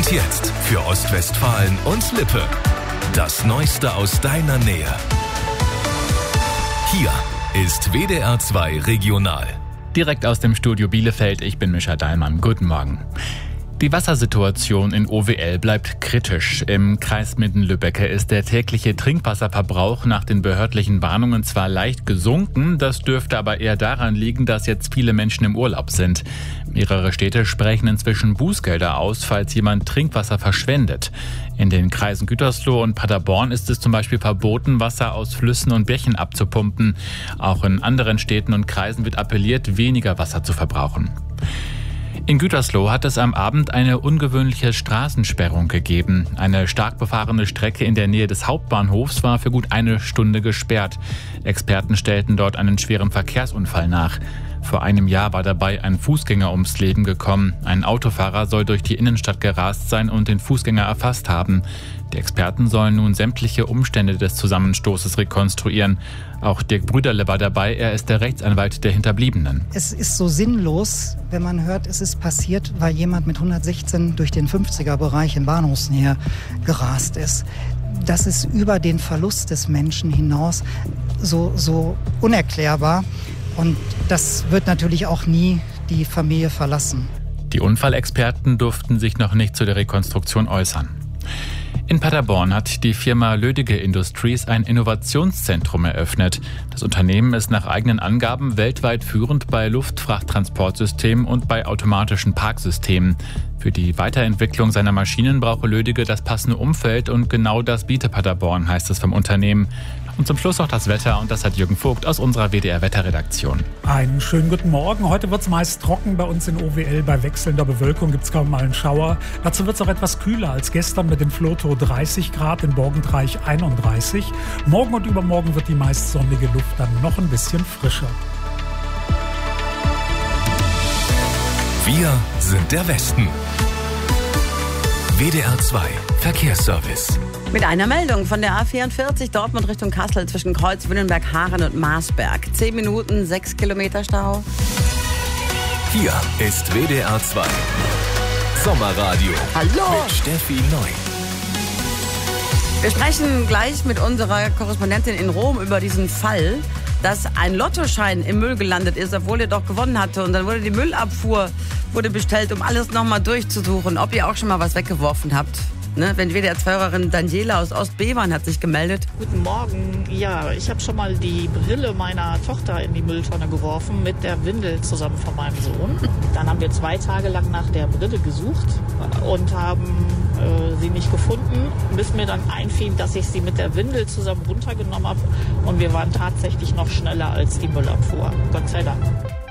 Und jetzt für Ostwestfalen und Lippe. Das Neueste aus deiner Nähe. Hier ist WDR 2 Regional. Direkt aus dem Studio Bielefeld, ich bin Mischa Dahlmann. Guten Morgen. Die Wassersituation in OWL bleibt kritisch. Im Kreis Minden-Lübbecke ist der tägliche Trinkwasserverbrauch nach den behördlichen Warnungen zwar leicht gesunken, das dürfte aber eher daran liegen, dass jetzt viele Menschen im Urlaub sind. Mehrere Städte sprechen inzwischen Bußgelder aus, falls jemand Trinkwasser verschwendet. In den Kreisen Gütersloh und Paderborn ist es zum Beispiel verboten, Wasser aus Flüssen und Bächen abzupumpen. Auch in anderen Städten und Kreisen wird appelliert, weniger Wasser zu verbrauchen. In Gütersloh hat es am Abend eine ungewöhnliche Straßensperrung gegeben. Eine stark befahrene Strecke in der Nähe des Hauptbahnhofs war für gut eine Stunde gesperrt. Experten stellten dort einen schweren Verkehrsunfall nach. Vor einem Jahr war dabei ein Fußgänger ums Leben gekommen. Ein Autofahrer soll durch die Innenstadt gerast sein und den Fußgänger erfasst haben. Die Experten sollen nun sämtliche Umstände des Zusammenstoßes rekonstruieren. Auch Dirk Brüderle war dabei, er ist der Rechtsanwalt der Hinterbliebenen. Es ist so sinnlos, wenn man hört, es ist passiert, weil jemand mit 116 durch den 50er-Bereich in Bahnhofsnähe gerast ist. Das ist über den Verlust des Menschen hinaus so unerklärbar. Und das wird natürlich auch nie die Familie verlassen. Die Unfallexperten durften sich noch nicht zu der Rekonstruktion äußern. In Paderborn hat die Firma Lödige Industries ein Innovationszentrum eröffnet. Das Unternehmen ist nach eigenen Angaben weltweit führend bei Luftfrachttransportsystemen und bei automatischen Parksystemen. Für die Weiterentwicklung seiner Maschinen brauche Lödige das passende Umfeld und genau das biete Paderborn, heißt es vom Unternehmen. Und zum Schluss noch das Wetter und das hat Jürgen Vogt aus unserer WDR-Wetterredaktion. Einen schönen guten Morgen. Heute wird es meist trocken bei uns in OWL. Bei wechselnder Bewölkung gibt es kaum mal einen Schauer. Dazu wird es auch etwas kühler als gestern mit dem Floto 30 Grad, im Borgentreich 31. Morgen und übermorgen wird die meist sonnige Luft dann noch ein bisschen frischer. Wir sind der Westen. WDR 2 Verkehrsservice. Mit einer Meldung von der A44 Dortmund Richtung Kassel zwischen Kreuz-Wünnenberg, Haaren und Marsberg. 10 Minuten, 6 Kilometer Stau. Hier ist WDR 2 Sommerradio. Hallo! Mit Steffi Neu. Wir sprechen gleich mit unserer Korrespondentin in Rom über diesen Fall, dass ein Lottoschein im Müll gelandet ist, obwohl er doch gewonnen hatte. Und dann wurde die Müllabfuhr bestellt, um alles nochmal durchzusuchen, ob ihr auch schon mal was weggeworfen habt. Ne, wenn WDR-2-Hörerin Daniela aus Ostbevern hat sich gemeldet. Guten Morgen. Ja, ich habe schon mal die Brille meiner Tochter in die Mülltonne geworfen mit der Windel zusammen von meinem Sohn. Dann haben wir 2 Tage lang nach der Brille gesucht und haben sie nicht gefunden, bis mir dann einfiel, dass ich sie mit der Windel zusammen runtergenommen habe. Und wir waren tatsächlich noch schneller als die Müllabfuhr. Gott sei Dank.